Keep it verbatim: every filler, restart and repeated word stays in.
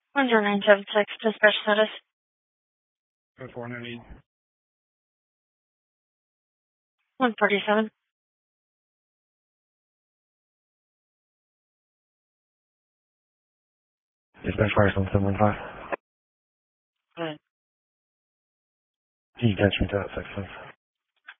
one zero nine seven six, dispatch status. Code four ninety. one forty-seven. Dispatch fire on seven one five. Good. Can you catch me to that six, please?